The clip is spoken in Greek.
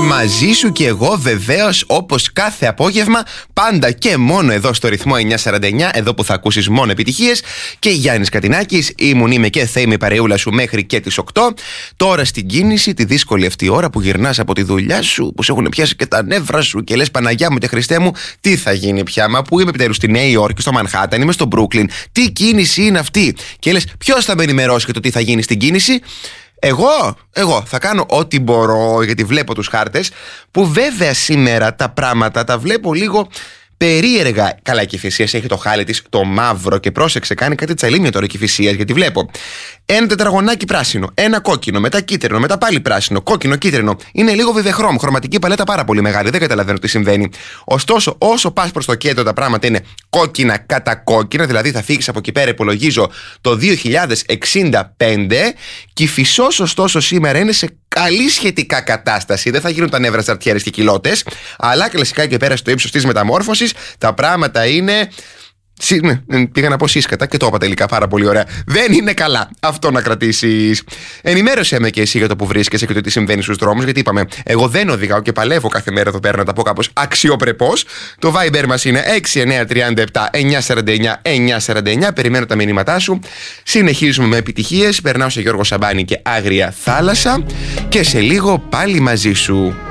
Μαζί σου και εγώ βεβαίως, όπως κάθε απόγευμα, πάντα και μόνο εδώ στο ρυθμό 949, εδώ που θα ακούσεις μόνο επιτυχίες. Και Γιάννης Κατινάκης, είμαι και θα είμαι η παρεούλα σου μέχρι και τις 8. Τώρα στην κίνηση, τη δύσκολη αυτή ώρα που γυρνάς από τη δουλειά σου, που σε έχουν πιάσει και τα νεύρα σου και λες Παναγιά μου και Χριστέ μου, τι θα γίνει πια? Μα που είμαι επιτέλους στη Νέα Υόρκη, στο Μανχάταν, είμαι στο Μπρούκλιν, τι κίνηση είναι αυτή? Και λες ποιος θα με ενημερώσει για το τι θα γίνει στην κίνηση? Εγώ θα κάνω ό,τι μπορώ, γιατί βλέπω τους χάρτες, που βέβαια σήμερα τα πράγματα τα βλέπω λίγο περίεργα. Καλά, η Κηφισίας έχει το χάλι της το μαύρο και πρόσεξε, κάνει κάτι τσαλίμια τώρα η Κηφισίας, γιατί βλέπω ένα τετραγωνάκι πράσινο, ένα κόκκινο, μετά κίτρινο, μετά πάλι πράσινο, κόκκινο, κίτρινο. Είναι λίγο βιβεχρόμ, χρωματική παλέτα πάρα πολύ μεγάλη, δεν καταλαβαίνω τι συμβαίνει. Ωστόσο, όσο πας προς το κέντρο, τα πράγματα είναι κόκκινα κατά κόκκινα, δηλαδή θα φύγεις από εκεί πέρα, υπολογίζω, το 2065. Κηφισός, ωστόσο, σήμερα είναι σε καλή σχετικά κατάσταση. Δεν θα γίνουν τα νεύρα σταρτιέρες και κοιλώτες, αλλά κλασικά και πέρα στο ύψος της μεταμόρφωσης τα πράγματα είναι. Πήγα να πω σύσκατα και το είπα τελικά πάρα πολύ ωραία. Δεν είναι καλά αυτό να κρατήσεις. Ενημέρωσέ με και εσύ για το που βρίσκεσαι και το τι συμβαίνει στους δρόμους, γιατί είπαμε, εγώ δεν οδηγάω και παλεύω κάθε μέρα εδώ πέρα να τα πω κάπως αξιοπρεπώς. Το Viber μας είναι 6937-949-949. Περιμένω τα μηνύματά σου. Συνεχίζουμε με επιτυχίες. Περνάω σε Γιώργο Σαμπάνη και Άγρια Θάλασσα. Και σε λίγο πάλι μαζί σου.